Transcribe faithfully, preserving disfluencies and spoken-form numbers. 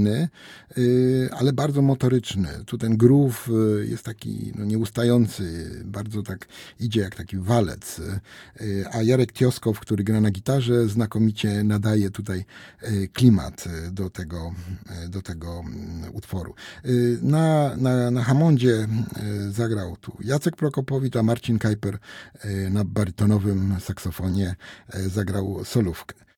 ale bardzo motoryczny. Tu ten groove jest taki no, nieustający, bardzo tak idzie jak taki walec. A Jarek Tioskow, który gra na gitarze, znakomicie nadaje tutaj klimat do tego, do tego utworu. Na, na, na Hammondzie zagrał tu Jacek Prokopowicz, a Marcin Kajper na barytonowym saksofonie zagrał solówkę.